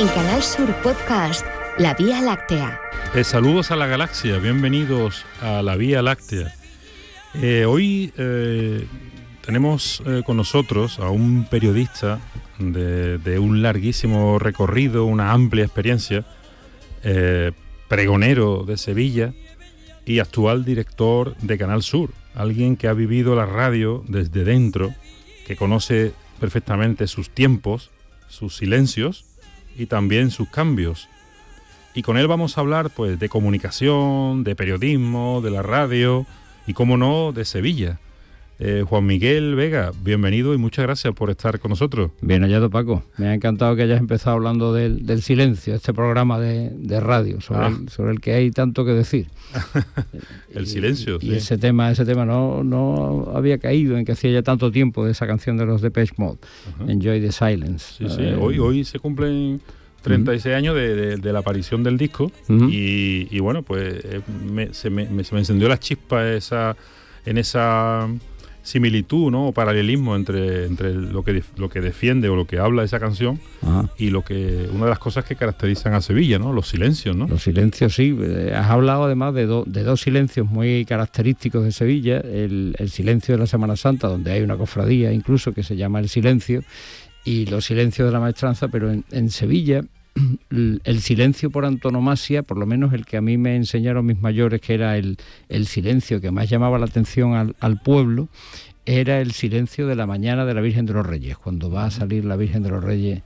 En Canal Sur Podcast, La Vía Láctea. Saludos a la galaxia, bienvenidos a La Vía Láctea. Hoy tenemos con nosotros a un periodista de un larguísimo recorrido, una amplia experiencia, pregonero de Sevilla y actual director de Canal Sur, alguien que ha vivido la radio desde dentro, que conoce perfectamente sus tiempos, sus silencios y también sus cambios. Y con él vamos a hablar pues de comunicación, de periodismo, de la radio y, cómo no, de Sevilla. Juan Miguel Vega, bienvenido y muchas gracias por estar con nosotros. Bien hallado, Paco. Me ha encantado que hayas empezado hablando del silencio, este programa de radio sobre el que hay tanto que decir. El silencio, y sí. ese tema no había caído en que hacía ya tanto tiempo de esa canción de los Depeche Mode, Enjoy the Silence. Sí, sí. Hoy se cumplen 36 años de la aparición del disco y bueno, pues se me encendió la chispa en esa similitud, ¿no? O paralelismo entre lo que defiende o lo que habla esa canción y una de las cosas que caracterizan a Sevilla, ¿no? Los silencios, ¿no? Los silencios, sí. Has hablado además de dos silencios muy característicos de Sevilla. El silencio de la Semana Santa, donde hay una cofradía incluso que se llama El Silencio, y los silencios de la Maestranza, pero en Sevilla el silencio por antonomasia, por lo menos el que a mí me enseñaron mis mayores, que era el silencio que más llamaba la atención al pueblo, era el silencio de la mañana de la Virgen de los Reyes. Cuando va a salir la Virgen de los Reyes,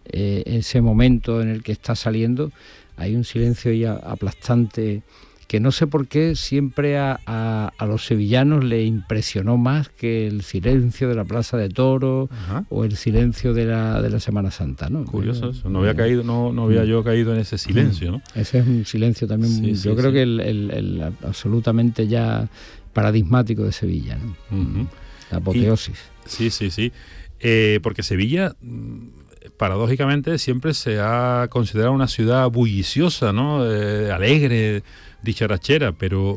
ese momento en el que está saliendo, hay un silencio ya aplastante que no sé por qué siempre a los sevillanos le impresionó más que el silencio de la Plaza de Toros o el silencio de la Semana Santa, ¿no? Curioso eso, no había yo caído en ese silencio, ¿no? Ese es un silencio también, creo que el absolutamente ya paradigmático de Sevilla, ¿no? La apoteosis. Sí. Porque Sevilla, paradójicamente, siempre se ha considerado una ciudad bulliciosa, ¿no? Alegre, dicharachera, pero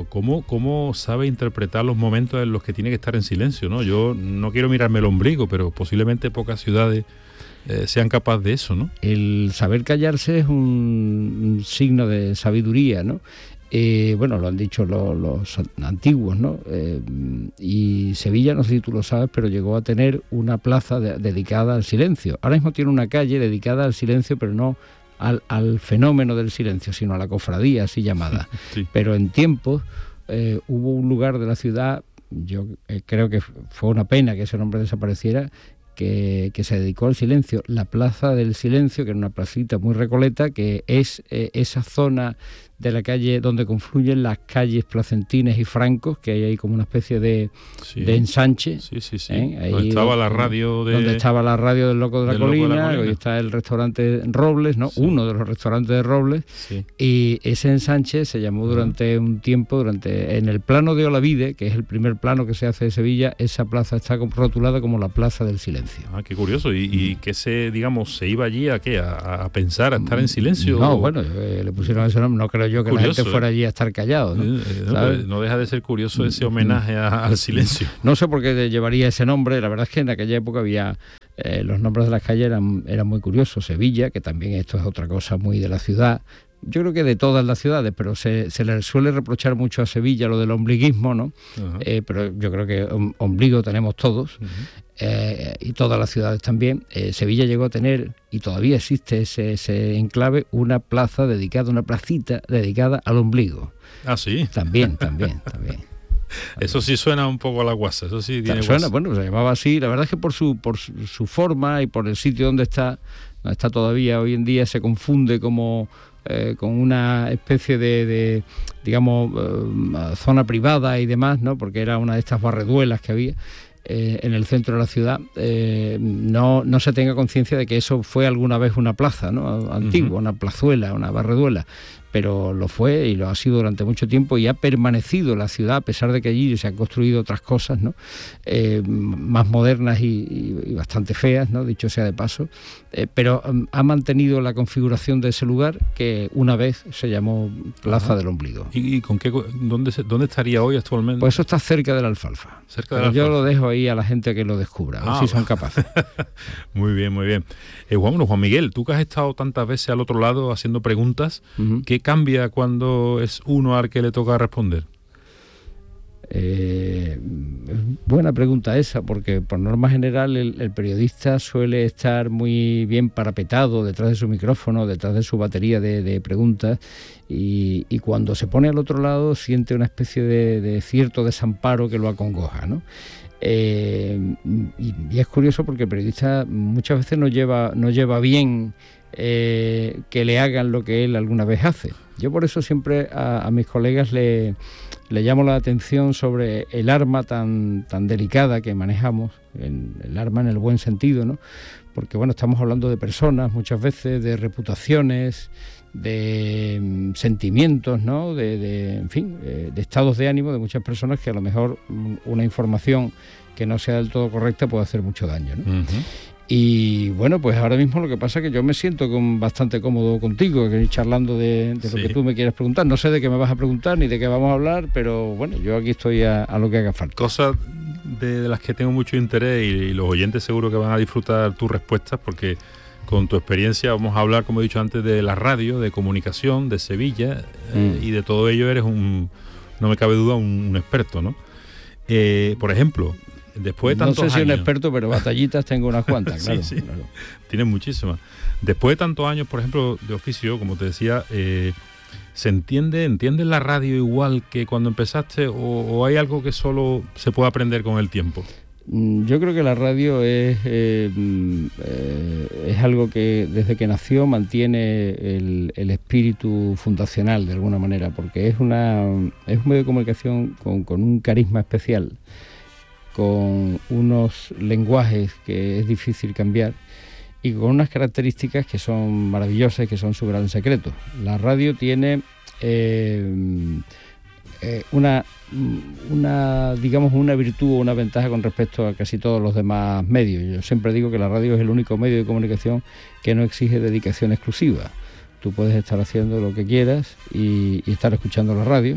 ¿cómo sabe interpretar los momentos en los que tiene que estar en silencio, ¿no? Yo no quiero mirarme el ombligo, pero posiblemente pocas ciudades sean capaces de eso, ¿no? El saber callarse es un signo de sabiduría, ¿no? Lo han dicho los antiguos, ¿no? Y Sevilla, no sé si tú lo sabes, pero llegó a tener una plaza dedicada al silencio. Ahora mismo tiene una calle dedicada al silencio, pero no al fenómeno del silencio, sino a la cofradía así llamada. Sí. Pero en tiempos hubo un lugar de la ciudad, yo creo que fue una pena que ese nombre desapareciera, que se dedicó al silencio, la Plaza del Silencio, que era una placita muy recoleta, que es esa zona de la calle donde confluyen las calles Placentinas y Francos, que hay ahí como una especie de ensanche. Sí. Ahí donde estaba la radio donde estaba la radio del Loco de la Colina, hoy está el restaurante Robles, ¿no? Sí. Uno de los restaurantes de Robles. Sí. Y ese ensanche se llamó durante un tiempo, en el plano de Olavide, que es el primer plano que se hace de Sevilla, esa plaza está rotulada como la Plaza del Silencio. Qué curioso. ¿Y qué se iba allí a qué? ¿A pensar, a estar en silencio? No, bueno, le pusieron ese nombre, no creo yo que curioso, la gente fuera allí a estar callado, ¿no? No deja de ser curioso ese homenaje al silencio. No sé por qué llevaría ese nombre. La verdad es que en aquella época había los nombres de las calles eran muy curiosos. Sevilla, que también esto es otra cosa muy de la ciudad. Yo creo que de todas las ciudades, pero se le suele reprochar mucho a Sevilla lo del ombliguismo, ¿no? Pero yo creo que ombligo tenemos todos, y todas las ciudades también. Sevilla llegó a tener, y todavía existe ese enclave, una placita dedicada al ombligo. Ah, sí. También. Eso sí suena un poco a la guasa, eso sí tiene suena, guasa. Bueno, se llamaba así. La verdad es que por su forma y por el sitio donde está todavía hoy en día, se confunde como con una especie de digamos, zona privada y demás, ¿no? Porque era una de estas barreduelas que había en el centro de la ciudad. No se tenga conciencia de que eso fue alguna vez una plaza, ¿no? Antigua, una plazuela, una barreduela. pero lo fue y lo ha sido durante mucho tiempo, y ha permanecido la ciudad, a pesar de que allí se han construido otras cosas, ¿no? Más modernas y bastante feas, ¿no? Dicho sea de paso, pero ha mantenido la configuración de ese lugar, que una vez se llamó Plaza del Ombligo. ¿Y con qué, dónde estaría hoy actualmente? Pues eso está cerca de la Alfalfa. Cerca de la Alfalfa. Yo lo dejo ahí a la gente que lo descubra, a ver si son capaces. Muy bien, muy bien. Juan Miguel, tú que has estado tantas veces al otro lado haciendo preguntas, ¿qué cambia cuando es uno al que le toca responder? Buena pregunta esa, porque por norma general el periodista suele estar muy bien parapetado detrás de su micrófono, detrás de su batería de preguntas, y cuando se pone al otro lado siente una especie de cierto desamparo que lo acongoja, ¿no? Y es curioso porque el periodista muchas veces no lleva bien que le hagan lo que él alguna vez hace. Yo por eso siempre a mis colegas le llamo la atención sobre el arma tan delicada que manejamos, el arma en el buen sentido, ¿no? Porque bueno, estamos hablando de personas muchas veces, de reputaciones, de sentimientos, ¿no? En fin, de estados de ánimo de muchas personas, que a lo mejor una información que no sea del todo correcta puede hacer mucho daño, ¿no? Uh-huh. Y bueno, pues ahora mismo lo que pasa es que yo me siento bastante cómodo contigo, charlando de lo que tú me quieres preguntar. No sé de qué me vas a preguntar ni de qué vamos a hablar, pero bueno, yo aquí estoy a lo que haga falta. Cosas de las que tengo mucho interés, y los oyentes seguro que van a disfrutar tus respuestas, porque con tu experiencia vamos a hablar, como he dicho antes, de la radio, de comunicación, de Sevilla, y de todo ello eres no me cabe duda, un experto, ¿no? Por ejemplo, después de tantos años... No sé si un experto, pero batallitas tengo unas cuantas, claro. Sí. Claro. Tienes muchísimas. Después de tantos años, por ejemplo, de oficio, como te decía, ¿entiendes la radio igual que cuando empezaste, o hay algo que solo se puede aprender con el tiempo? Yo creo que la radio es algo que desde que nació mantiene el espíritu fundacional de alguna manera, porque es un medio de comunicación con un carisma especial, con unos lenguajes que es difícil cambiar y con unas características que son maravillosas y que son su gran secreto. La radio tiene una virtud o una ventaja con respecto a casi todos los demás medios. Yo siempre digo que la radio es el único medio de comunicación que no exige dedicación exclusiva. Tú puedes estar haciendo lo que quieras y estar escuchando la radio,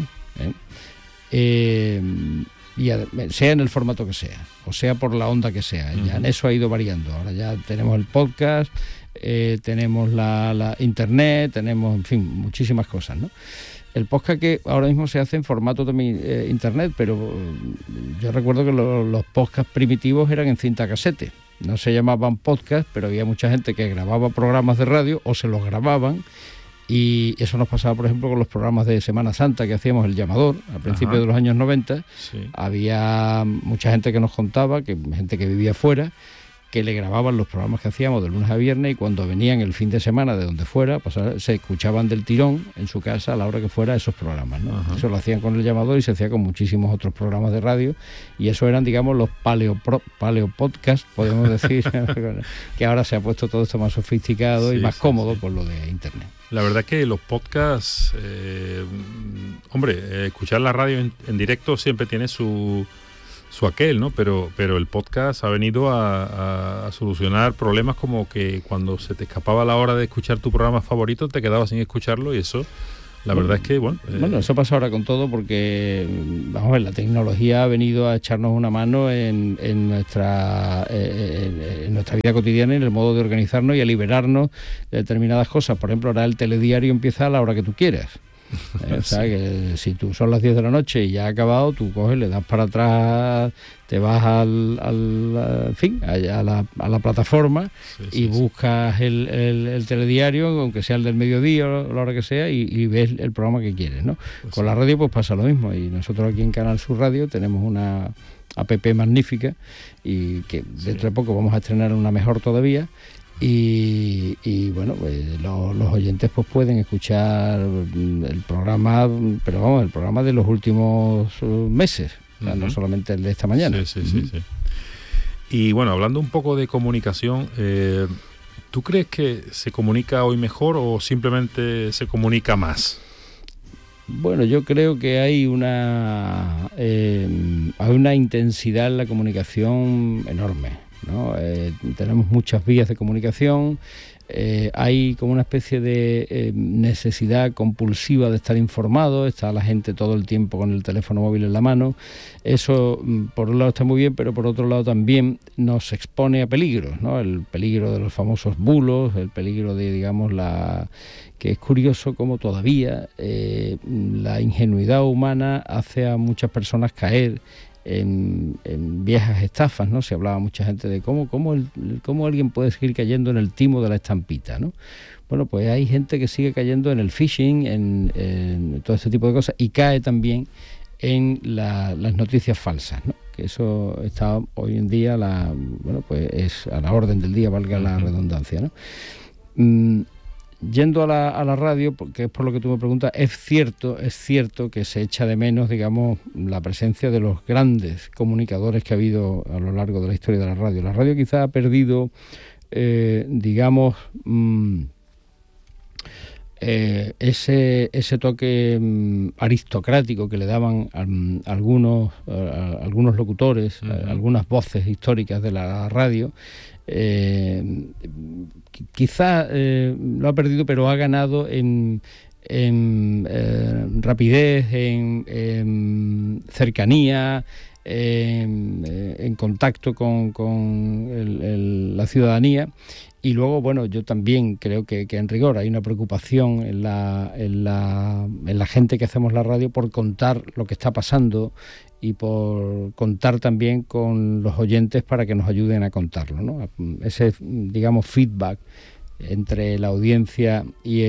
sea en el formato que sea, o sea por la onda que sea. Ya en eso ha ido variando. Ahora ya tenemos el podcast, tenemos la internet, tenemos, en fin, muchísimas cosas, ¿no? El podcast que ahora mismo se hace en formato de internet, pero yo recuerdo que los podcasts primitivos eran en cinta casete. No se llamaban podcast, pero había mucha gente que grababa programas de radio o se los grababan, y eso nos pasaba, por ejemplo, con los programas de Semana Santa que hacíamos El Llamador a principios de los años 90. Sí. Había mucha gente que nos contaba, gente que vivía fuera, que le grababan los programas que hacíamos de lunes a viernes, y cuando venían el fin de semana de donde fuera, se escuchaban del tirón en su casa a la hora que fuera esos programas, ¿no? Eso lo hacían con El Llamador y se hacía con muchísimos otros programas de radio, y eso eran, digamos, los paleo podcast, podemos decir, que ahora se ha puesto todo esto más sofisticado y más cómodo por lo de internet. La verdad es que los podcasts, escuchar la radio en directo siempre tiene su aquel, ¿no? Pero el podcast ha venido a solucionar problemas, como que cuando se te escapaba la hora de escuchar tu programa favorito, te quedabas sin escucharlo, y eso, la verdad es que, bueno, eso pasa ahora con todo, porque, vamos a ver, la tecnología ha venido a echarnos una mano en nuestra vida cotidiana, en el modo de organizarnos y a liberarnos de determinadas cosas. Por ejemplo, ahora el telediario empieza a la hora que tú quieras. O sea, que si tú son las 10 de la noche y ya ha acabado, tú coges, le das para atrás, te vas a la plataforma y buscas el telediario, aunque sea el del mediodía o la hora que sea, y ves el programa que quieres, ¿no? Pues con la radio pues pasa lo mismo, y nosotros aquí en Canal Sur Radio tenemos una app magnífica, y que dentro de poco vamos a estrenar una mejor todavía. Y bueno, pues los oyentes pues pueden escuchar el programa, pero vamos, el programa de los últimos meses, no solamente el de esta mañana. Sí. Y bueno, hablando un poco de comunicación, ¿Tú crees que se comunica hoy mejor o simplemente se comunica más? Bueno, yo creo que hay una intensidad en la comunicación enorme, ¿no? Tenemos muchas vías de comunicación. Hay como una especie de necesidad compulsiva de estar informado, está la gente todo el tiempo con el teléfono móvil en la mano. Eso, por un lado, está muy bien, pero por otro lado también nos expone a peligros, ¿no? El peligro de los famosos bulos, el peligro de, digamos, que es curioso cómo todavía la ingenuidad humana hace a muchas personas caer en viejas estafas, ¿no? Se hablaba mucha gente de cómo alguien puede seguir cayendo en el timo de la estampita, ¿no? Bueno, pues hay gente que sigue cayendo en el phishing, en todo este tipo de cosas, y cae también en las noticias falsas, ¿no? Que eso está hoy en día, pues es a la orden del día, valga la redundancia, ¿no? Yendo a la radio, porque es por lo que tú me preguntas, es cierto que se echa de menos, digamos, la presencia de los grandes comunicadores que ha habido a lo largo de la historia de la radio. La radio quizá ha perdido, digamos, ese toque aristocrático que le daban algunos locutores, algunas voces históricas de la radio. Quizá lo ha perdido, pero ha ganado en rapidez, en cercanía, en contacto con la ciudadanía. Y luego, bueno, yo también creo que en rigor hay una preocupación en la gente que hacemos la radio por contar lo que está pasando y por contar también con los oyentes para que nos ayuden a contarlo, ¿no? Ese, digamos, feedback entre la audiencia y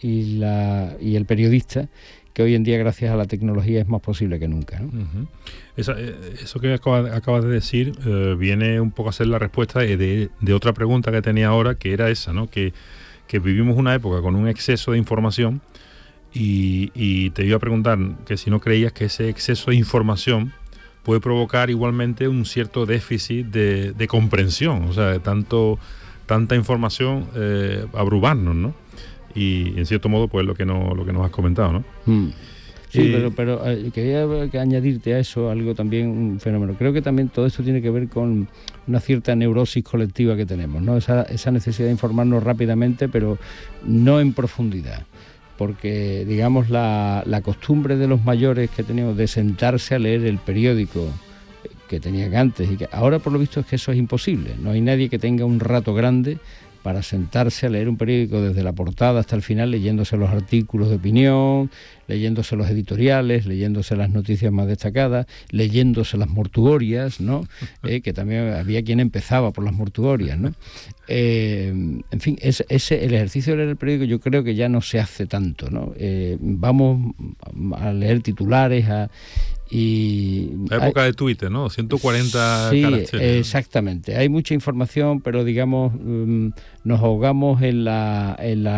el periodista, que hoy en día, gracias a la tecnología, es más posible que nunca, ¿no? Uh-huh. Eso que acabas de decir viene un poco a ser la respuesta de otra pregunta que tenía ahora, que era esa, ¿no? Que vivimos una época con un exceso de información y te iba a preguntar que si no creías que ese exceso de información puede provocar igualmente un cierto déficit de comprensión, o sea, tanta información abrumarnos, ¿no? Y en cierto modo, pues lo que nos has comentado, ¿no? Sí, pero quería añadirte a eso algo también, un fenómeno. Creo que también todo esto tiene que ver con una cierta neurosis colectiva que tenemos, ¿no? Esa necesidad de informarnos rápidamente, pero no en profundidad. Porque, digamos, la costumbre de los mayores que teníamos de sentarse a leer el periódico que tenían antes, y que ahora por lo visto es que eso es imposible. No hay nadie que tenga un rato grande para sentarse a leer un periódico desde la portada hasta el final, leyéndose los artículos de opinión, leyéndose los editoriales, leyéndose las noticias más destacadas, leyéndose las mortuorias, ¿no? Que también había quien empezaba por las mortuorias, ¿no? En fin, el ejercicio de leer el periódico yo creo que ya no se hace tanto, ¿no? Vamos a leer titulares, la época de Twitter, ¿no? 140 sí, caracteres. Exactamente. Hay mucha información, pero digamos nos ahogamos en la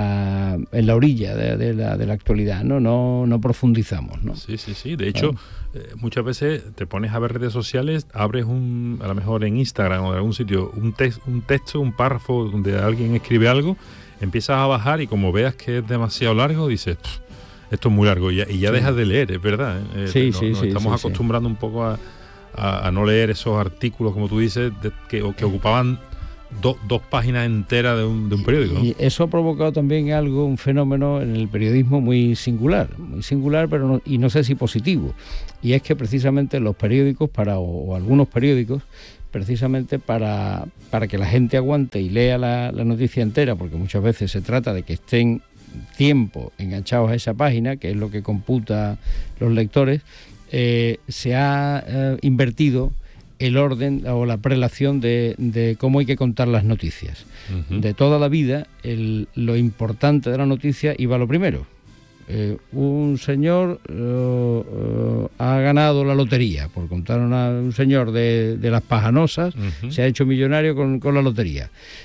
orilla de la actualidad, ¿no? No profundizamos, ¿no? Sí. De hecho, muchas veces te pones a ver redes sociales, abres a lo mejor en Instagram o en algún sitio un texto, un párrafo donde alguien escribe algo, empiezas a bajar y como veas que es demasiado largo, dices, esto es muy largo, y ya dejas de leer, es verdad. Nos estamos acostumbrando un poco a no leer esos artículos, como tú dices, que ocupaban dos páginas enteras de un periódico, ¿no? Y eso ha provocado también un fenómeno en el periodismo muy singular, pero no sé si positivo. Y es que precisamente los periódicos, o algunos periódicos, precisamente para que la gente aguante y lea la noticia entera, porque muchas veces se trata de que estén tiempo enganchados a esa página, que es lo que computa los lectores, se ha invertido el orden o la prelación de cómo hay que contar las noticias. Uh-huh. De toda la vida, lo importante de la noticia iba a lo primero. Un señor ha ganado la lotería, por contar un señor de las Pajanosas, uh-huh, se ha hecho millonario con la lotería.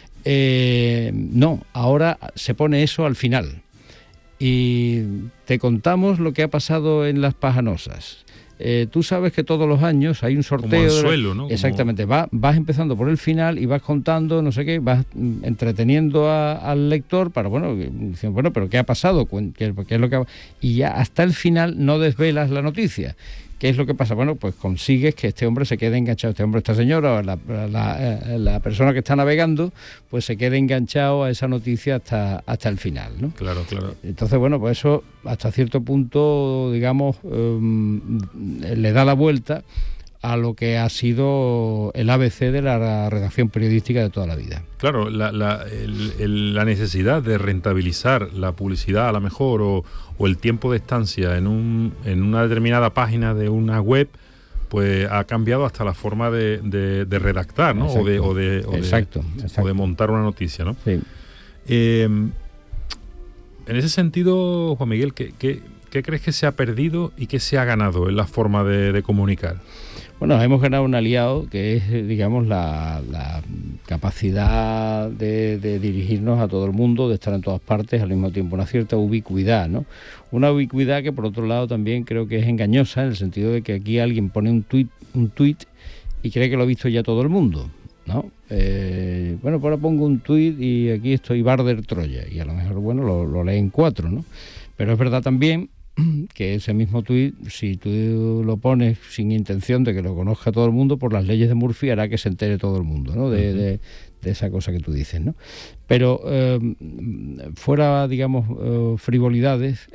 No, ahora se pone eso al final y te contamos lo que ha pasado en las Pajanosas. tú sabes que todos los años hay un sorteo. Como anzuelo, ¿no? Exactamente, vas empezando por el final y vas contando, no sé qué, vas entreteniendo al lector para, dicen, pero ¿qué ha pasado? ¿Qué es lo que y ya hasta el final no desvelas la noticia. ¿Qué es lo que pasa? Bueno, pues consigues que este hombre se quede enganchado, esta señora, la persona que está navegando, pues se quede enganchado a esa noticia hasta el final, ¿no? Claro. Entonces, pues eso hasta cierto punto, digamos, le da la vuelta a lo que ha sido el ABC de la redacción periodística de toda la vida. Claro, la necesidad de rentabilizar la publicidad a lo mejor o el tiempo de estancia en una determinada página de una web, pues ha cambiado hasta la forma de redactar, ¿no? Exacto. O de montar una noticia, ¿no? Sí. En ese sentido, Juan Miguel, ¿qué crees que se ha perdido y qué se ha ganado en la forma de comunicar? Bueno, hemos ganado un aliado que es, digamos, la capacidad de dirigirnos a todo el mundo, de estar en todas partes al mismo tiempo, una cierta ubicuidad, ¿no? Una ubicuidad que, por otro lado, también creo que es engañosa, en el sentido de que aquí alguien pone un tuit y cree que lo ha visto ya todo el mundo, ¿no? Pues ahora pongo un tuit y aquí estoy Barder Troya, y a lo mejor, lo leen 4, ¿no? Pero es verdad también que ese mismo tuit, si tú lo pones sin intención de que lo conozca todo el mundo, por las leyes de Murphy hará que se entere todo el mundo, ¿no? De esa cosa que tú dices, ¿no? Pero fuera, digamos, frivolidades,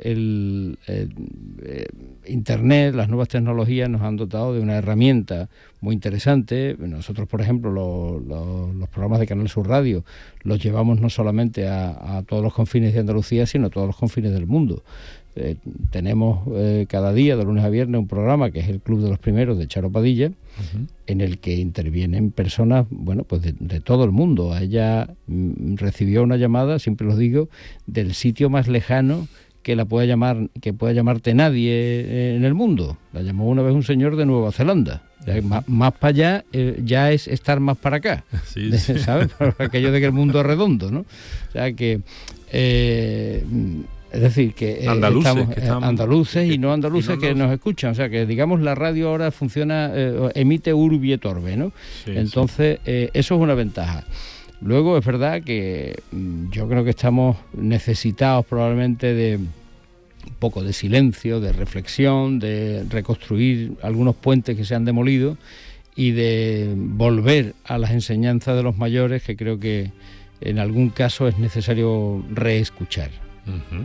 Internet, las nuevas tecnologías nos han dotado de una herramienta muy interesante. Nosotros, por ejemplo, los programas de Canal Sur Radio los llevamos no solamente a todos los confines de Andalucía, sino a todos los confines del mundo. Tenemos cada día, de lunes a viernes, un programa que es el Club de los Primeros de Charo Padilla, en el que intervienen personas, pues de todo el mundo. Ella recibió una llamada, siempre lo digo, del sitio más lejano que pueda llamarte nadie en el mundo. La llamó una vez un señor de Nueva Zelanda. Más para allá ya es estar más para acá. Sí. ¿Sabes? Aquello de que el mundo es redondo, ¿no? O sea que es decir, que andaluces y no andaluces que nos escuchan. O sea, que digamos la radio ahora funciona, emite urbi et orbe, ¿no? Sí, entonces, eso es una ventaja. Luego, es verdad que yo creo que estamos necesitados probablemente de un poco de silencio, de reflexión, de reconstruir algunos puentes que se han demolido y de volver a las enseñanzas de los mayores, que creo que en algún caso es necesario reescuchar. Uh-huh.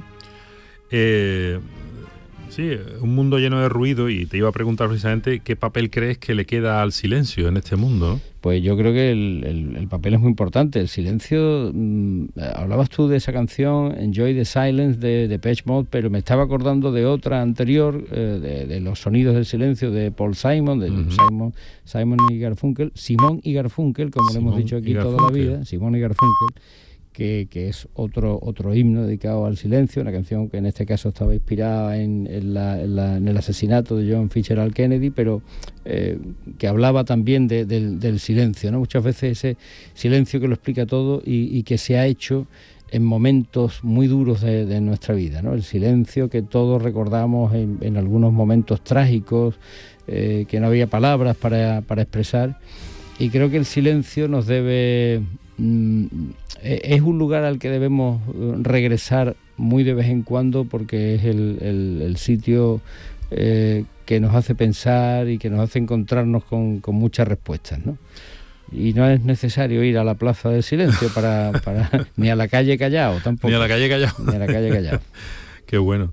Sí, un mundo lleno de ruido, y te iba a preguntar precisamente qué papel crees que le queda al silencio en este mundo, ¿no? Pues yo creo que el papel es muy importante. El silencio, hablabas tú de esa canción Enjoy the Silence de Depeche Mode, pero me estaba acordando de otra anterior, de los sonidos del silencio de Paul Simon, de Simon y Garfunkel, Simón y Garfunkel, como le hemos dicho aquí toda la vida, Simón y Garfunkel, que es otro himno dedicado al silencio, una canción que en este caso estaba inspirada en el asesinato de John Fitzgerald Kennedy, pero que hablaba también del silencio, ¿no? Muchas veces ese silencio que lo explica todo y que se ha hecho en momentos muy duros de nuestra vida, ¿no? El silencio que todos recordamos en algunos momentos trágicos, que no había palabras para expresar, y creo que el silencio nos debe... es un lugar al que debemos regresar muy de vez en cuando, porque es el sitio que nos hace pensar y que nos hace encontrarnos con muchas respuestas, ¿no? Y no es necesario ir a la Plaza del Silencio para ni a la calle Callao tampoco. Ni a la calle Callao. Ni a la calle Callao. Qué bueno.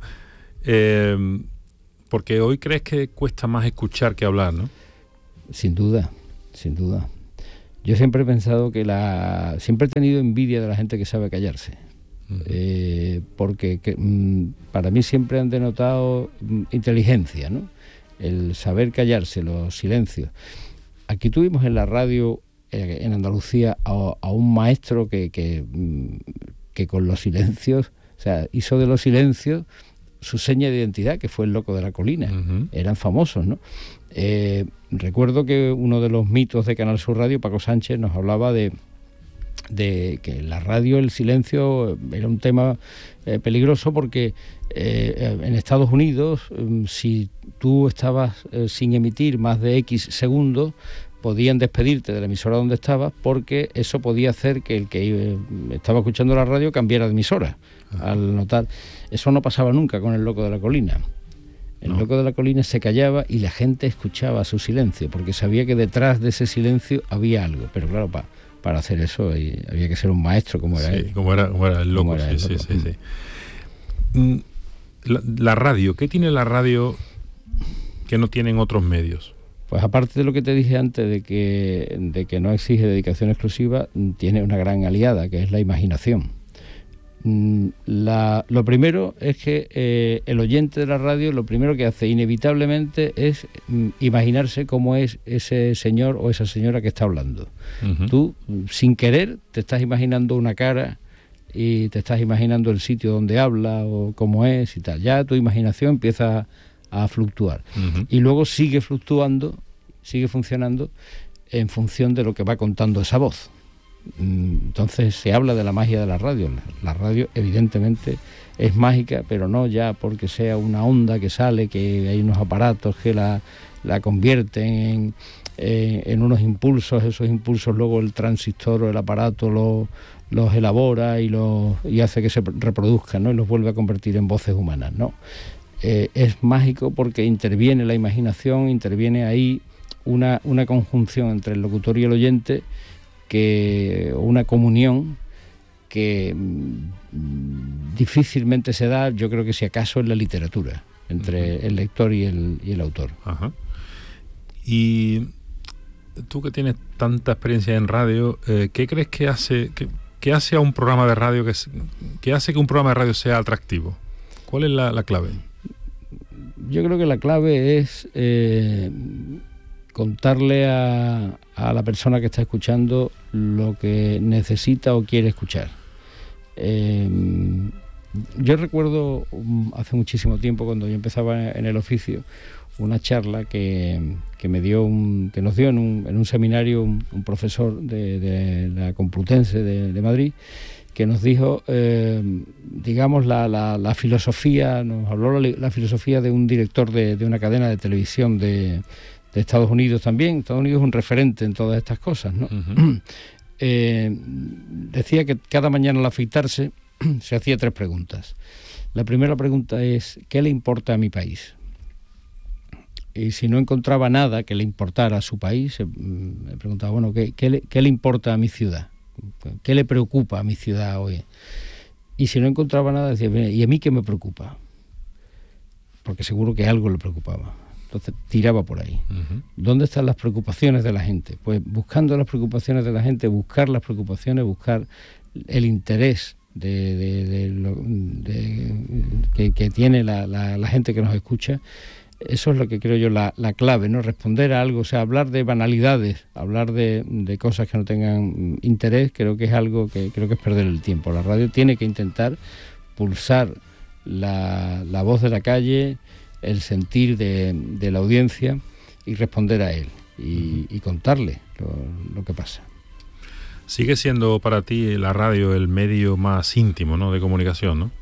Porque hoy crees que cuesta más escuchar que hablar, ¿no? Sin duda. Yo siempre he pensado que siempre he tenido envidia de la gente que sabe callarse. Uh-huh. Porque para mí siempre han denotado inteligencia, ¿no? El saber callarse, los silencios. Aquí tuvimos en la radio, en Andalucía, a un maestro que con los silencios, o sea, hizo de los silencios su seña de identidad, que fue el loco de la colina. Uh-huh. Eran famosos, ¿no? Recuerdo que uno de los mitos de Canal Sur Radio, Paco Sánchez, nos hablaba de de que en la radio el silencio era un tema peligroso porque en Estados Unidos, si tú estabas sin emitir más de X segundos, podían despedirte de la emisora donde estabas, porque eso podía hacer que el que estaba escuchando la radio cambiara de emisora. Al notar, eso no pasaba nunca con el Loco de la Colina. El Loco de la Colina se callaba y la gente escuchaba su silencio, porque sabía que detrás de ese silencio había algo. Pero claro, para hacer eso había que ser un maestro, como era él. Como era el Loco, sí. La radio, ¿qué tiene la radio que no tienen otros medios? Pues aparte de lo que te dije antes, de que no exige dedicación exclusiva, tiene una gran aliada, que es la imaginación. Lo primero es que el oyente de la radio lo primero que hace inevitablemente es imaginarse cómo es ese señor o esa señora que está hablando. Uh-huh. Tú, sin querer, te estás imaginando una cara y te estás imaginando el sitio donde habla o cómo es y tal. Ya tu imaginación empieza a fluctuar. Uh-huh. Y luego sigue fluctuando, sigue funcionando en función de lo que va contando esa voz. Entonces se habla de la magia de la radio. La radio evidentemente es mágica, pero no ya porque sea una onda que sale, que hay unos aparatos que la convierten en unos impulsos. Esos impulsos luego el transistor o el aparato los elabora y hace que se reproduzcan, ¿no? Y los vuelve a convertir en voces humanas, ¿no? Es mágico porque interviene la imaginación, interviene ahí una conjunción entre el locutor y el oyente, una comunión que difícilmente se da, yo creo que si acaso en la literatura, entre el lector y el autor. Ajá. Y tú que tienes tanta experiencia en radio, ¿qué crees que hace a un programa de radio que hace que un programa de radio sea atractivo? ¿Cuál es la clave? Yo creo que la clave es contarle a la persona que está escuchando lo que necesita o quiere escuchar. Yo recuerdo hace muchísimo tiempo, cuando yo empezaba en el oficio, una charla que nos dio en un seminario un profesor de la Complutense de Madrid, que nos dijo, digamos, la filosofía, nos habló la filosofía de un director de una cadena de televisión de Estados Unidos también. Estados Unidos es un referente en todas estas cosas, ¿no? Uh-huh. Decía que cada mañana al afeitarse se hacía 3 preguntas. La primera pregunta es: ¿qué le importa a mi país? Y si no encontraba nada que le importara a su país, me preguntaba, bueno, ¿qué le importa a mi ciudad? ¿Qué le preocupa a mi ciudad hoy? Y si no encontraba nada, decía, ¿y a mí qué me preocupa? Porque seguro que algo le preocupaba. Entonces tiraba por ahí. Uh-huh. ¿Dónde están las preocupaciones de la gente? Pues buscando las preocupaciones de la gente, buscar las preocupaciones, buscar el interés que tiene la gente que nos escucha. Eso es lo que creo yo la clave, ¿no? Responder a algo, o sea, hablar de banalidades, hablar de cosas que no tengan interés, creo que es algo que creo que es perder el tiempo. La radio tiene que intentar pulsar la voz de la calle, el sentir de la audiencia y responder a él y contarle lo que pasa. Sigue siendo para ti la radio el medio más íntimo, ¿no?, de comunicación, ¿no?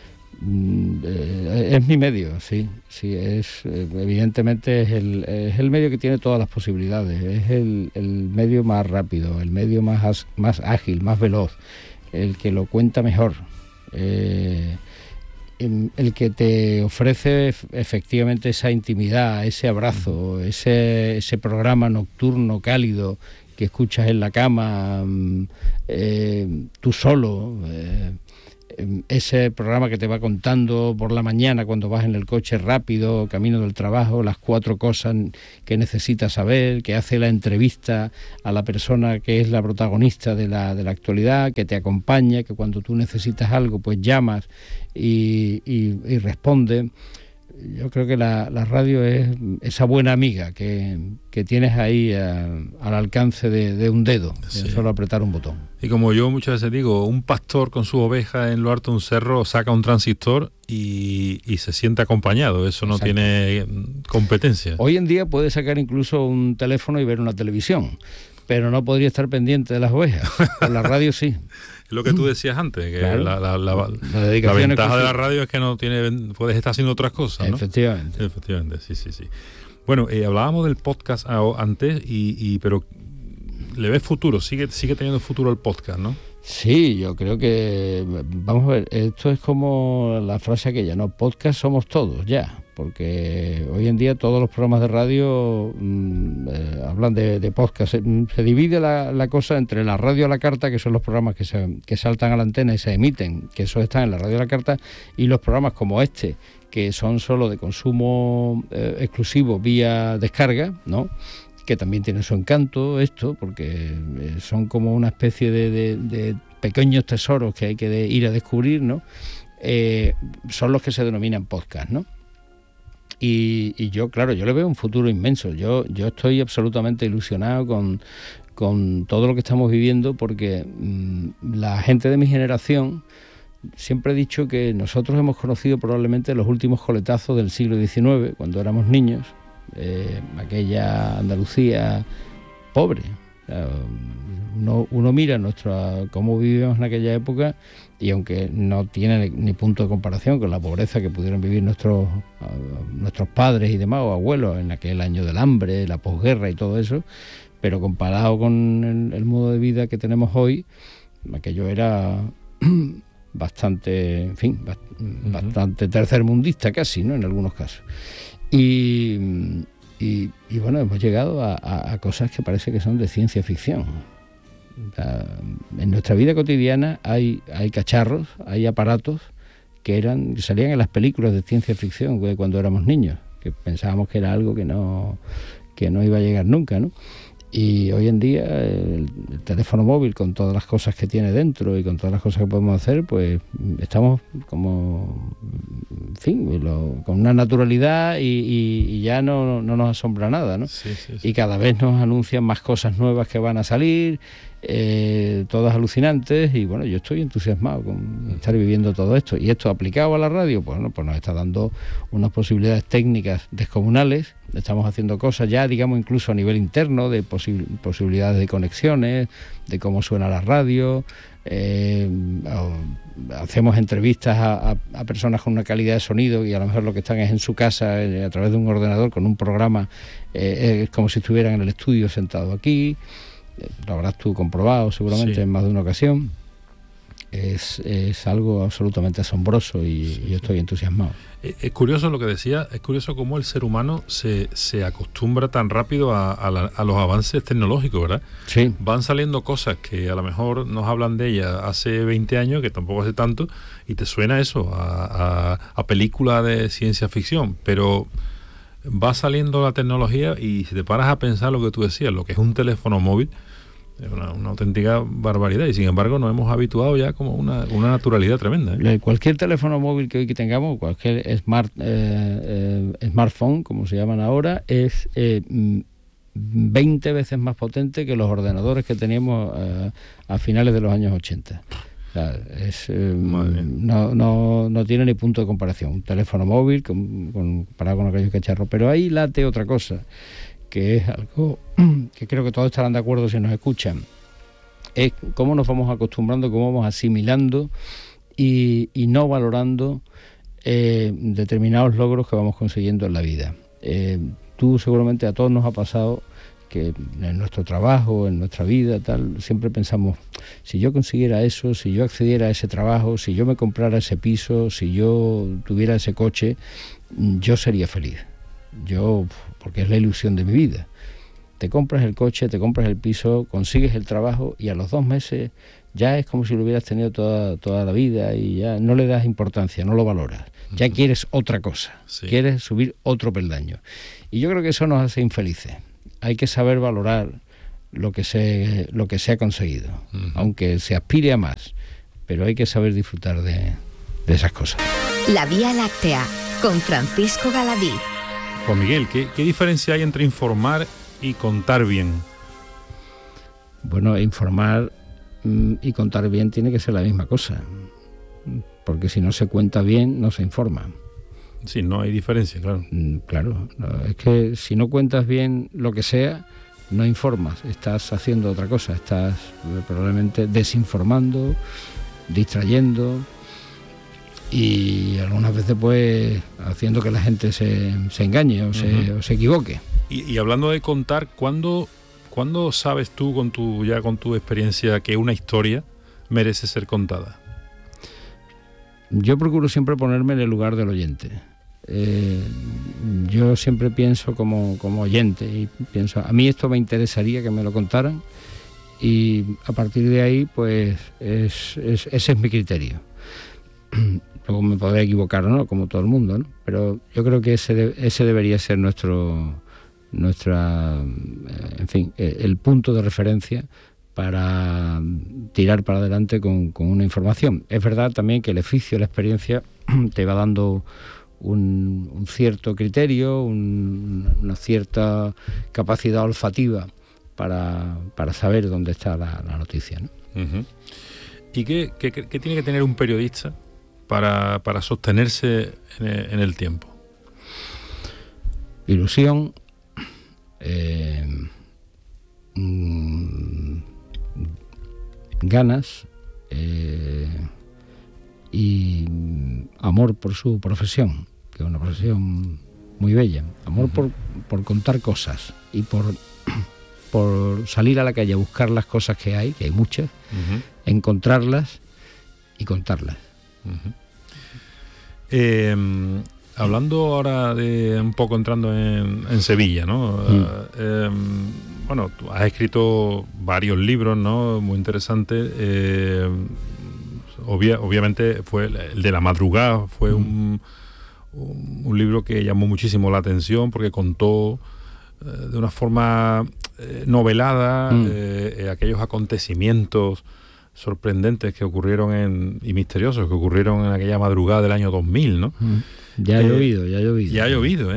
Es mi medio, sí, evidentemente es el medio que tiene todas las posibilidades, es el medio más rápido, el medio más ágil, más veloz, el que lo cuenta mejor, el que te ofrece efectivamente esa intimidad, ese abrazo, ese programa nocturno cálido que escuchas en la cama, tú solo, ese programa que te va contando por la mañana cuando vas en el coche rápido, camino del trabajo, las 4 cosas que necesitas saber, que hace la entrevista a la persona que es la protagonista de la actualidad, que te acompaña, que cuando tú necesitas algo pues llamas y responde. Yo creo que la radio es esa buena amiga que tienes ahí al alcance de un dedo, sí, solo apretar un botón. Y como yo muchas veces digo, un pastor con su oveja en lo alto de un cerro saca un transistor y se siente acompañado. Eso no tiene competencia. Hoy en día puedes sacar incluso un teléfono y ver una televisión, pero no podría estar pendiente de las ovejas. Con la radio sí. Es lo que tú decías antes, que Claro. la dedicación ventaja de la exclusiva. radio es que no puedes estar haciendo otras cosas, ¿no? Efectivamente. Efectivamente, sí. Bueno, hablábamos del podcast antes, pero ¿le ves futuro? Sigue teniendo futuro el podcast, ¿no? Sí, yo creo que, vamos a ver, esto es como la frase aquella, ¿no? Podcast somos todos ya, porque hoy en día todos los programas de radio hablan de podcast. Se divide la cosa entre la radio a la carta, que son los programas que saltan a la antena y se emiten, que eso están en la radio a la carta, y los programas como este, que son solo de consumo exclusivo vía descarga, ¿no? Que también tiene su encanto esto, porque son como una especie de pequeños tesoros que hay que ir a descubrir, ¿no? Son los que se denominan podcast, ¿no? Y yo, claro, yo le veo un futuro inmenso. Yo estoy absolutamente ilusionado con todo lo que estamos viviendo, porque la gente de mi generación, siempre he dicho que nosotros hemos conocido probablemente los últimos coletazos del siglo XIX, cuando éramos niños, aquella Andalucía pobre. Uno mira cómo vivíamos en aquella época, y aunque no tiene ni punto de comparación con la pobreza que pudieron vivir nuestros padres y demás, o abuelos, en aquel año del hambre, la posguerra y todo eso, pero comparado con el modo de vida que tenemos hoy, aquello era bastante, en fin, bastante tercermundista casi, ¿no? En algunos casos. Y bueno, hemos llegado a cosas que parece que son de ciencia ficción. En nuestra vida cotidiana hay cacharros, hay aparatos que salían en las películas de ciencia ficción cuando éramos niños, que pensábamos que era algo que no iba a llegar nunca, ¿no? Y hoy en día el teléfono móvil, con todas las cosas que tiene dentro y con todas las cosas que podemos hacer, pues estamos como, en fin, con una naturalidad y ya no nos asombra nada, ¿no? Sí. Y cada vez nos anuncian más cosas nuevas que van a salir, todas alucinantes, y bueno, yo estoy entusiasmado con estar viviendo todo esto. Y esto aplicado a la radio, pues nos está dando unas posibilidades técnicas descomunales. Estamos haciendo cosas ya, digamos, incluso a nivel interno, de posibilidades de conexiones, de cómo suena la radio. Hacemos entrevistas a personas con una calidad de sonido, y a lo mejor lo que están es en su casa, a través de un ordenador con un programa, es como si estuvieran en el estudio sentado aquí. Lo habrás tú comprobado seguramente en más de una ocasión. Es algo absolutamente asombroso, y yo estoy entusiasmado. Es curioso lo que decía, es curioso cómo el ser humano se acostumbra tan rápido a los avances tecnológicos, ¿verdad? Sí. Van saliendo cosas que a lo mejor nos hablan de ellas hace 20 años, que tampoco hace tanto, y te suena eso a película de ciencia ficción, pero va saliendo la tecnología, y si te paras a pensar lo que tú decías, lo que es un teléfono móvil, es una auténtica barbaridad, y sin embargo nos hemos habituado ya como una naturalidad tremenda, ¿eh? Cualquier teléfono móvil que hoy tengamos, cualquier smartphone, como se llaman ahora, es 20 veces más potente que los ordenadores que teníamos a finales de los años 80. O sea, no tiene ni punto de comparación un teléfono móvil comparado con aquellos cacharros. Pero ahí late otra cosa, que es algo que creo que todos estarán de acuerdo si nos escuchan. Es cómo nos vamos acostumbrando, cómo vamos asimilando y no valorando determinados logros que vamos consiguiendo en la vida. Tú seguramente, a todos nos ha pasado que en nuestro trabajo, en nuestra vida, tal, siempre pensamos, si yo consiguiera eso, si yo accediera a ese trabajo, si yo me comprara ese piso, si yo tuviera ese coche, yo sería feliz. Porque es la ilusión de mi vida. Te compras el coche, te compras el piso, consigues el trabajo, y a los 2 meses ya es como si lo hubieras tenido toda la vida, y ya no le das importancia, no lo valoras. Ya quieres otra cosa, quieres subir otro peldaño. Y yo creo que eso nos hace infelices. Hay que saber valorar lo que se ha conseguido, aunque se aspire a más, pero hay que saber disfrutar de esas cosas. La Vía Láctea, con Francisco Galadí. Juan Miguel, ¿qué diferencia hay entre informar y contar bien? Bueno, informar y contar bien tiene que ser la misma cosa, porque si no se cuenta bien, no se informa. Sí, no hay diferencia, claro. Claro, es que si no cuentas bien lo que sea, no informas, estás haciendo otra cosa, estás probablemente desinformando, distrayendo y algunas veces pues haciendo que la gente se engañe o se equivoque. Y hablando de contar, ¿cuándo sabes tú con tu experiencia que una historia merece ser contada? Yo procuro siempre ponerme en el lugar del oyente. Yo siempre pienso como oyente y pienso, a mí esto me interesaría que me lo contaran, y a partir de ahí pues ese es mi criterio. Luego me podré equivocar, ¿no?, como todo el mundo, ¿no? Pero yo creo que ese debería ser el punto de referencia para tirar para adelante con una información. Es verdad también que el oficio, la experiencia te va dando un cierto criterio, una cierta capacidad olfativa para saber dónde está la noticia, ¿no? Uh-huh. ¿Y qué tiene que tener un periodista para sostenerse en el tiempo? Ilusión, ganas y amor por su profesión, que es una profesión muy bella. Amor por contar cosas y por salir a la calle a buscar las cosas que hay muchas, encontrarlas y contarlas. Hablando ahora de un poco entrando en Sevilla, ¿no? Bueno, tú has escrito varios libros, ¿no?, muy interesantes. Obviamente fue el de La Madrugada, fue un libro que llamó muchísimo la atención porque contó de una forma novelada aquellos acontecimientos sorprendentes que ocurrieron y misteriosos que ocurrieron en aquella madrugada del año 2000, ¿no? Ya ha llovido. Ya ha llovido.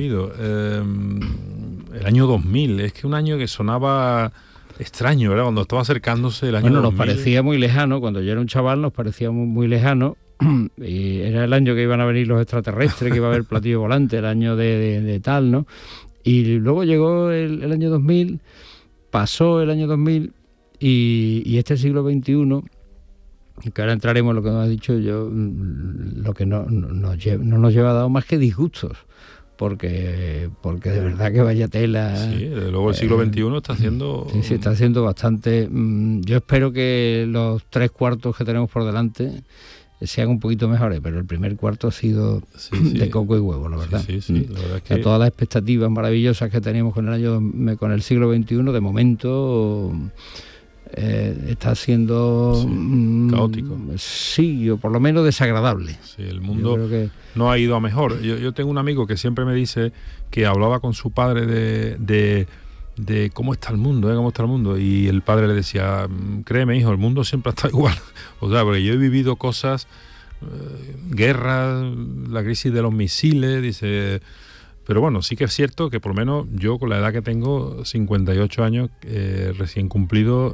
El año 2000, es que un año que sonaba extraño, ¿verdad? Cuando estaba acercándose el año 2000. Nos parecía muy lejano, cuando yo era un chaval nos parecía muy lejano, y era el año que iban a venir los extraterrestres, que iba a haber platillo volante, el año de tal, ¿no? Y luego llegó el año 2000, pasó el año 2000, y este siglo XXI, que ahora entraremos en lo que nos ha dicho yo, lo que no nos lleva dado más que disgustos, porque de verdad que vaya tela. Sí, desde luego el siglo XXI está haciendo... Sí, está haciendo bastante. Yo espero que los 3 cuartos que tenemos por delante sean un poquito mejores, pero el primer cuarto ha sido de coco y huevo, la verdad. Sí, la verdad es que... todas las expectativas maravillosas que teníamos con el siglo XXI, de momento... está siendo caótico. Sí, o por lo menos desagradable. Sí, el mundo no ha ido a mejor. Yo tengo un amigo que siempre me dice que hablaba con su padre de cómo está el mundo, y el padre le decía, créeme, hijo, el mundo siempre ha estado igual. O sea, porque yo he vivido cosas, guerras, la crisis de los misiles, dice... Pero bueno, sí que es cierto que por lo menos yo, con la edad que tengo, 58 años, recién cumplido,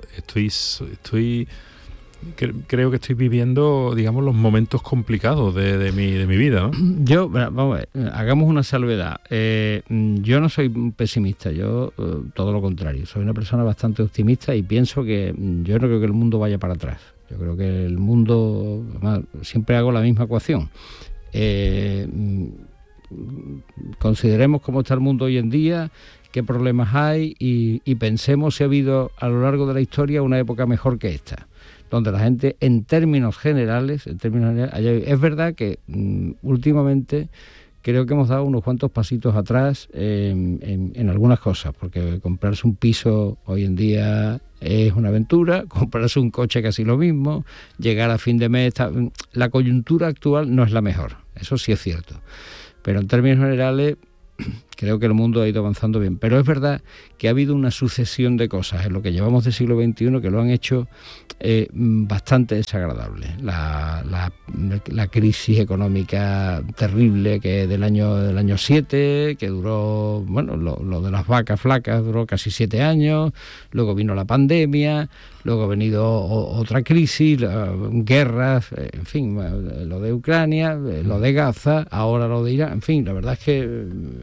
creo que estoy viviendo, digamos, los momentos complicados de mi vida, ¿no? Yo, vamos a ver, hagamos una salvedad. Yo no soy pesimista, yo todo lo contrario. Soy una persona bastante optimista y pienso que yo no creo que el mundo vaya para atrás. Yo creo que el mundo, además, siempre hago la misma ecuación. Consideremos cómo está el mundo hoy en día, qué problemas hay y pensemos si ha habido a lo largo de la historia una época mejor que esta, donde la gente en términos generales es verdad que últimamente creo que hemos dado unos cuantos pasitos atrás en algunas cosas, porque comprarse un piso hoy en día es una aventura, comprarse un coche casi lo mismo, llegar a fin de mes, la coyuntura actual no es la mejor, eso sí es cierto. Pero en términos generales creo que el mundo ha ido avanzando bien. Pero es verdad que ha habido una sucesión de cosas en lo que llevamos del siglo XXI que lo han hecho bastante desagradable. La crisis económica terrible que del año 7, que duró, bueno, lo de las vacas flacas duró casi 7 años, luego vino la pandemia, luego ha venido otra crisis, guerras, en fin, lo de Ucrania, lo de Gaza, ahora lo de Irán, en fin, la verdad es que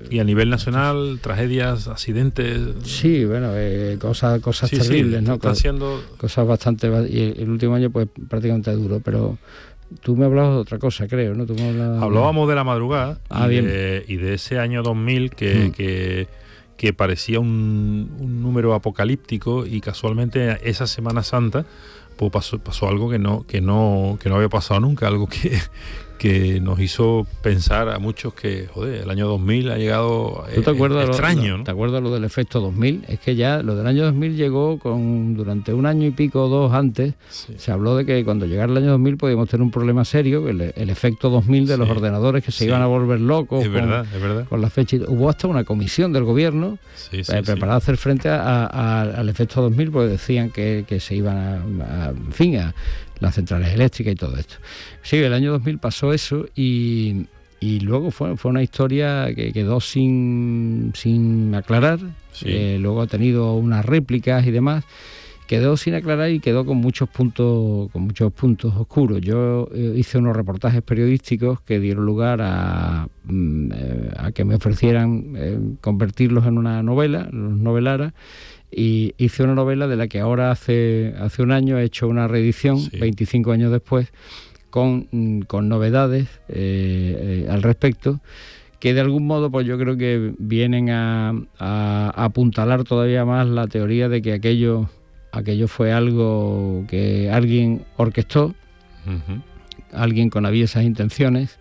Y a nivel nacional, tragedias, accidentes... Sí, bueno, cosas sí, terribles, sí, ¿no? Está siendo... Cosas bastante... Y el último año, pues, prácticamente duro, pero... Tú me hablabas de otra cosa, creo, ¿no? Hablábamos de la madrugada y bien. De ese año 2000 que parecía un número apocalíptico, y casualmente esa Semana Santa pues pasó algo que no había pasado nunca, algo que nos hizo pensar a muchos que, joder, el año 2000 ha llegado extraño, ¿no? ¿Te acuerdas lo del efecto 2000? Es que ya lo del año 2000 llegó durante un año y pico o dos antes. Sí. Se habló de que cuando llegara el año 2000 podíamos tener un problema serio, el efecto 2000 de los ordenadores que se iban a volver locos. Es verdad. Con la fecha. Hubo hasta una comisión del gobierno preparada a hacer frente al efecto 2000, porque decían que se iban a las centrales eléctricas y todo esto. Sí, el año 2000 pasó eso y luego fue una historia que quedó sin aclarar. Sí. Luego ha tenido unas réplicas y demás. Quedó sin aclarar y quedó con muchos puntos oscuros. Yo hice unos reportajes periodísticos que dieron lugar a que me ofrecieran convertirlos en una novela, los novelara. Y hice una novela de la que ahora hace un año he hecho una reedición, 25 años después, con novedades al respecto, que de algún modo pues yo creo que vienen a apuntalar todavía más la teoría de que aquello fue algo que alguien orquestó, alguien con aviesas intenciones,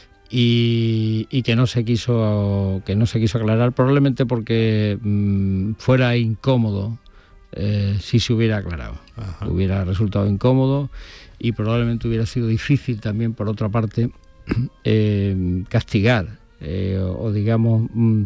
y que no se quiso aclarar, probablemente porque fuera incómodo si se hubiera aclarado. Ajá. Hubiera resultado incómodo y probablemente hubiera sido difícil también, por otra parte, castigar o digamos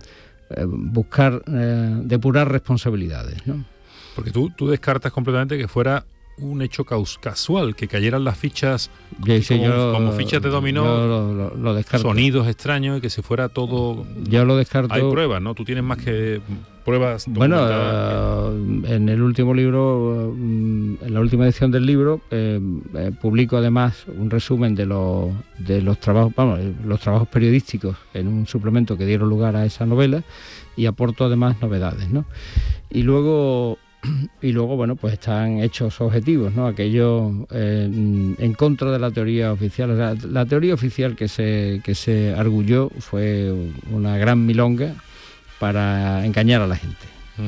buscar depurar responsabilidades, ¿no? Porque tú descartas completamente que fuera un hecho casual, que cayeran las fichas como fichas de dominó, lo descarto. Sonidos extraños, y que se fuera todo... Yo lo descarto. Hay pruebas, ¿no? Tú tienes más que pruebas. Bueno, en el último libro, en la última edición del libro, publico además un resumen de los trabajos, los trabajos periodísticos en un suplemento que dieron lugar a esa novela, y aporto además novedades, ¿no? Y luego, bueno, pues están hechos objetivos, ¿no? Aquello en contra de la teoría oficial. O sea, la teoría oficial que se arguyó fue una gran milonga para engañar a la gente.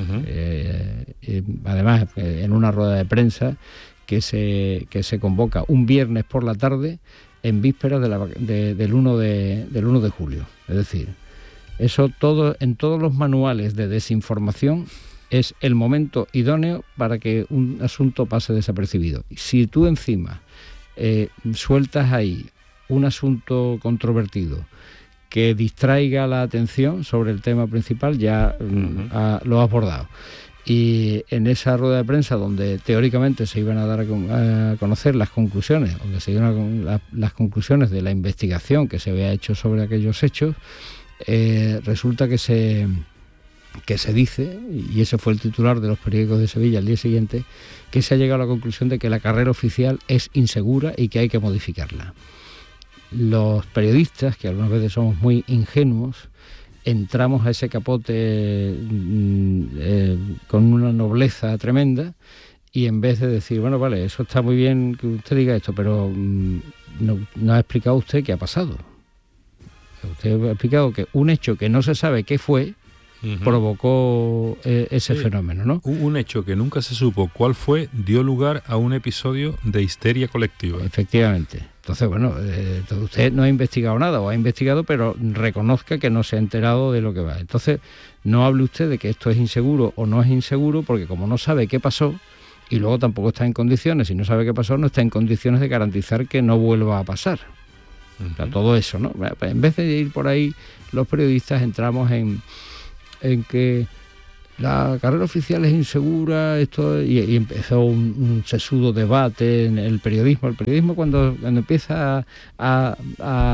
Además, en una rueda de prensa que se convoca un viernes por la tarde en vísperas del 1 de julio. Es decir, eso todo en todos los manuales de desinformación es el momento idóneo para que un asunto pase desapercibido. Si tú encima sueltas ahí un asunto controvertido que distraiga la atención sobre el tema principal, ya lo has bordado. Y en esa rueda de prensa donde teóricamente se iban a dar a conocer las conclusiones, donde se iban las conclusiones de la investigación que se había hecho sobre aquellos hechos, resulta que se dice, y ese fue el titular de los periódicos de Sevilla al día siguiente, que se ha llegado a la conclusión de que la carrera oficial es insegura y que hay que modificarla. Los periodistas, que algunas veces somos muy ingenuos, entramos a ese capote con una nobleza tremenda, y en vez de decir, bueno, vale, eso está muy bien que usted diga esto, pero no ha explicado usted qué ha pasado. Usted ha explicado que un hecho que no se sabe qué fue provocó ese fenómeno, ¿no? Un hecho que nunca se supo cuál fue dio lugar a un episodio de histeria colectiva. Efectivamente. Entonces, bueno, usted no ha investigado nada, o ha investigado, pero reconozca que no se ha enterado de lo que va. Entonces, no hable usted de que esto es inseguro o no es inseguro, porque como no sabe qué pasó, y luego tampoco está en condiciones, si no sabe qué pasó, no está en condiciones de garantizar que no vuelva a pasar. O sea, todo eso, ¿no? En vez de ir por ahí, los periodistas entramos en que la carrera oficial es insegura, y empezó un sesudo debate en el periodismo. El periodismo cuando empieza a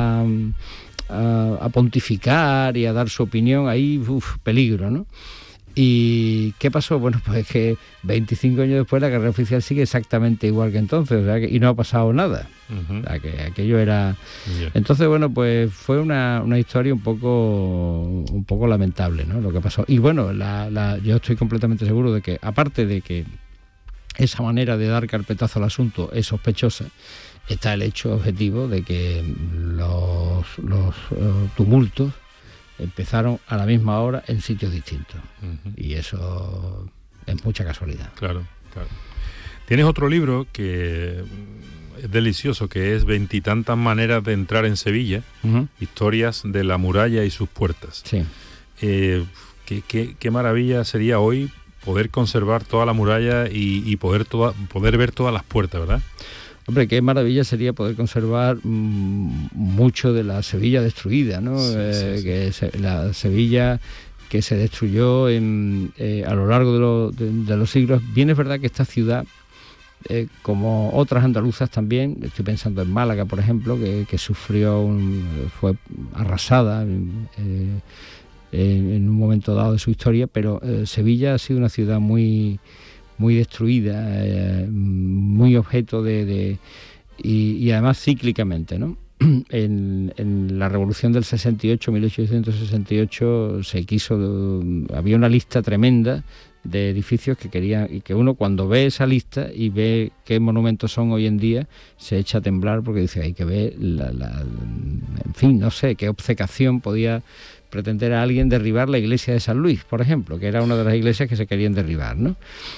pontificar y a dar su opinión, ahí peligro, ¿no? ¿Y qué pasó? Bueno, pues es que 25 años después la carrera oficial sigue exactamente igual que entonces, o sea, y no ha pasado nada. Uh-huh. O sea, que aquello era... Yeah. Entonces, bueno, pues fue una historia un poco lamentable, ¿no? Lo que pasó. Y bueno, yo estoy completamente seguro de que, aparte de que esa manera de dar carpetazo al asunto es sospechosa, está el hecho objetivo de que los tumultos empezaron a la misma hora en sitios distintos. Uh-huh. Y eso es mucha casualidad. Claro. Tienes otro libro que es delicioso, que es 20 y tantas maneras de entrar en Sevilla, uh-huh. Historias de la muralla y sus puertas. Sí. Qué maravilla sería hoy poder conservar toda la muralla y poder ver todas las puertas, ¿verdad? Hombre, qué maravilla sería poder conservar mucho de la Sevilla destruida, ¿no? Sí. La Sevilla que se destruyó a lo largo de los siglos. Bien es verdad que esta ciudad, como otras andaluzas también, estoy pensando en Málaga, por ejemplo, que fue arrasada en un momento dado de su historia, pero Sevilla ha sido una ciudad muy destruida, muy objeto y además cíclicamente, ¿no? En la Revolución del 68, 1868, había una lista tremenda de edificios que querían, y que uno cuando ve esa lista y ve qué monumentos son hoy en día, se echa a temblar porque dice, hay que ver en fin, no sé, qué obcecación podía pretender a alguien derribar la iglesia de San Luis, por ejemplo, que era una de las iglesias que se querían derribar, ¿no?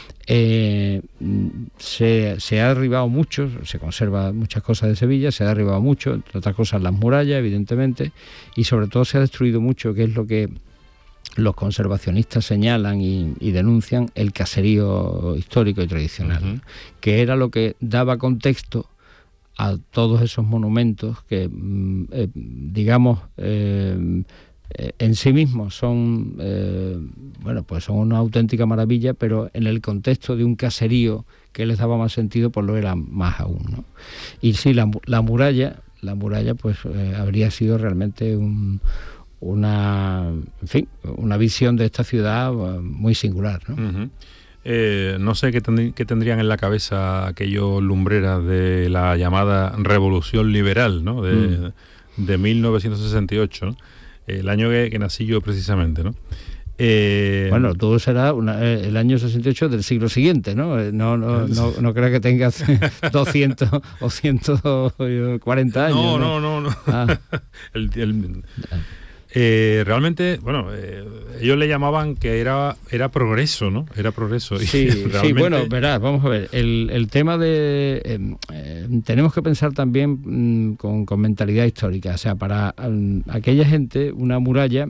Se ha derribado mucho, se conserva muchas cosas de Sevilla, se ha derribado mucho, entre otras cosas las murallas, evidentemente, y sobre todo se ha destruido mucho, que es lo que los conservacionistas señalan y denuncian, el caserío histórico y tradicional, uh-huh. Que era lo que daba contexto a todos esos monumentos que, digamos, en sí mismos son son una auténtica maravilla, pero en el contexto de un caserío que les daba más sentido, pues lo era más aún, ¿no? Y sí, la muralla pues habría sido realmente una visión de esta ciudad muy singular, ¿no? Uh-huh. No sé qué tendrían en la cabeza aquellos lumbreras de la llamada Revolución Liberal, ¿no? De 1968, ¿no? El año que nací yo precisamente, ¿no? Bueno, todo será el año 68 del siglo siguiente, ¿no? No creo que tengas 200 o 140 años. No. Ah. Realmente, bueno, ellos le llamaban que era progreso, ¿no? Era progreso. Sí, realmente... sí, bueno, verás, vamos a ver. El tema de... tenemos que pensar también con mentalidad histórica. O sea, para aquella gente, una muralla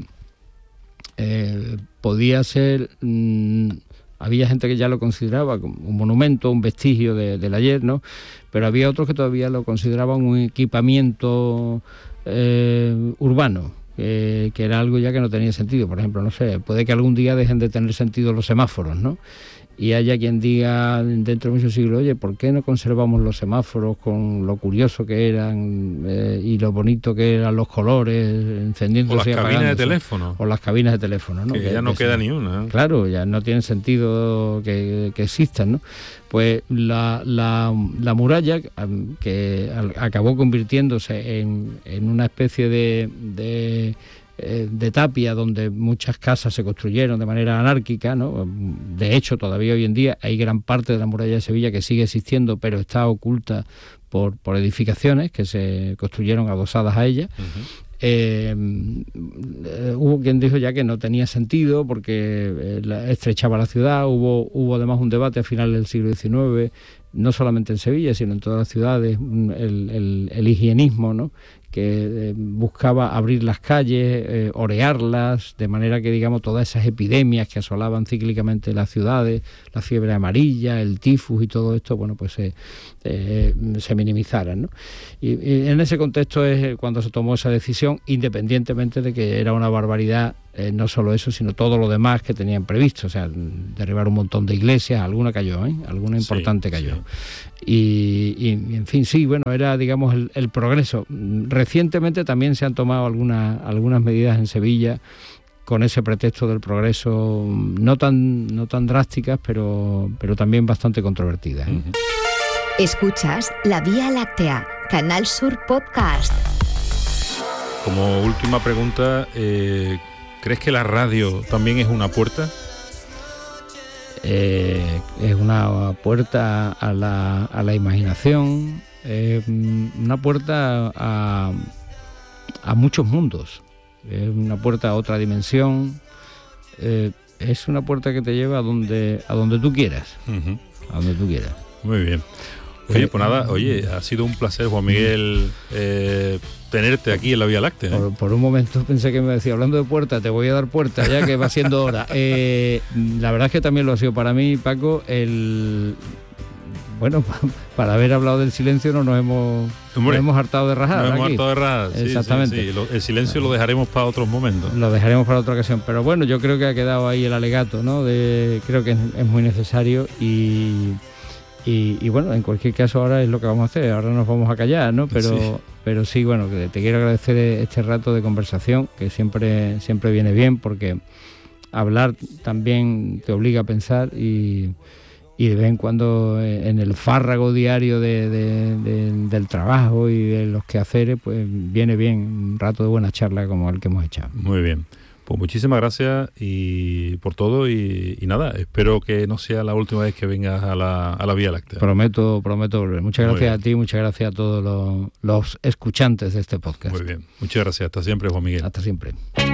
podía ser... había gente que ya lo consideraba como un monumento, un vestigio del ayer, ¿no? Pero había otros que todavía lo consideraban un equipamiento urbano. Que era algo ya que no tenía sentido. Por ejemplo, no sé, puede que algún día dejen de tener sentido los semáforos, ¿no? Y haya quien diga dentro de muchos siglos, oye, ¿por qué no conservamos los semáforos con lo curioso que eran y lo bonito que eran los colores, encendiéndose y apagándose? O las cabinas de teléfono. O las cabinas de teléfono, ¿no? Que ya no queda ni una. Claro, ya no tiene sentido que existan, ¿no? Pues la muralla, que acabó convirtiéndose en una especie de tapia donde muchas casas se construyeron de manera anárquica, ¿no? De hecho, todavía hoy en día hay gran parte de la muralla de Sevilla que sigue existiendo, pero está oculta por edificaciones que se construyeron adosadas a ella. Uh-huh. Hubo quien dijo ya que no tenía sentido porque estrechaba la ciudad. Hubo además un debate a finales del siglo XIX, no solamente en Sevilla, sino en todas las ciudades, el higienismo, ¿no? Que buscaba abrir las calles, orearlas, de manera que, digamos, todas esas epidemias que asolaban cíclicamente las ciudades, la fiebre amarilla, el tifus y todo esto, bueno, pues se minimizaran, ¿no? Y en ese contexto es cuando se tomó esa decisión, independientemente de que era una barbaridad, no solo eso, sino todo lo demás que tenían previsto, o sea, derribar un montón de iglesias, alguna cayó, alguna importante cayó. Sí. Y en fin, sí, bueno, era, digamos, el progreso. Recientemente también se han tomado algunas medidas en Sevilla con ese pretexto del progreso, no tan drásticas, pero también bastante controvertidas. Uh-huh. Escuchas La Vía Láctea, Canal Sur Podcast. Como última pregunta, ¿crees que la radio también es una puerta? Es una puerta a la imaginación, una puerta a muchos mundos, es una puerta a otra dimensión, es una puerta que te lleva a donde tú quieras, Uh-huh. a donde tú quieras. Muy bien. Oye, pues nada, ha sido un placer, Juan Miguel, tenerte aquí en la Vía Láctea. Por un momento pensé que me decía, hablando de puertas, te voy a dar puertas, ya que va siendo hora. La verdad es que también lo ha sido para mí, Paco, para haber hablado del silencio nos hemos hartado de rajar. Nos hemos hartado de rajar, sí, exactamente. Sí. El silencio lo dejaremos para otros momentos. Lo dejaremos para otra ocasión, pero bueno, yo creo que ha quedado ahí el alegato, ¿no? Creo que es muy necesario y bueno, en cualquier caso ahora es lo que vamos a hacer, ahora nos vamos a callar, ¿no? Pero sí, bueno, que te quiero agradecer este rato de conversación, que siempre viene bien, porque hablar también te obliga a pensar y de vez en cuando en el fárrago diario del trabajo y de los quehaceres, pues viene bien un rato de buena charla como el que hemos echado. Muy bien. Pues muchísimas gracias y por todo y nada, espero que no sea la última vez que vengas a la Vía Láctea. Prometo volver. Muchas gracias a ti, muchas gracias a todos los escuchantes de este podcast. Muy bien, muchas gracias. Hasta siempre, Juan Miguel. Hasta siempre.